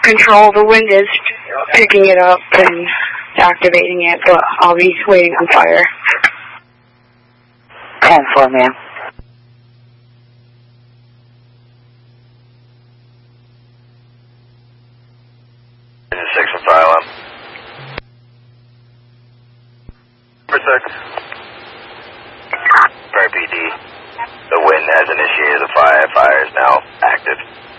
Control, the wind is picking it up and activating it, but I'll be waiting on fire. 10-4, ma'am. Engine 6 and fire alarm. Number 6. Prairie PD. The wind has initiated the fire. Fire is now active.